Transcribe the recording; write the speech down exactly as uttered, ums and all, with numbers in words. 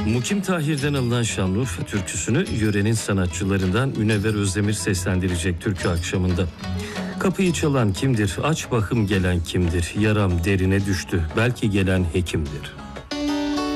Mukim Tahir'den alınan Şanlıurfa türküsünü yörenin sanatçılarından Ünevver Özdemir seslendirecek türkü akşamında. Kapıyı çalan kimdir? Aç bakım gelen kimdir? Yaram derine düştü. Belki gelen hekimdir.